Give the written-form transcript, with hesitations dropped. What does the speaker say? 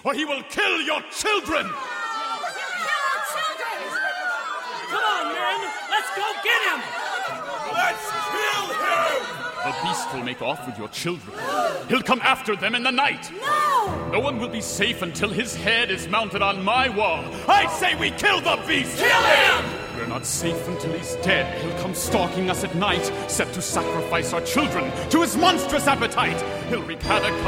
or he will kill your children! Come on, men! Let's go get him! Let's kill him! The beast will make off with your children. He'll come after them in the night. No! No one will be safe until his head is mounted on my wall. I say we kill the beast! Kill him! We're not safe until he's dead. He'll come stalking us at night, set to sacrifice our children to his monstrous appetite. He'll wreak havoc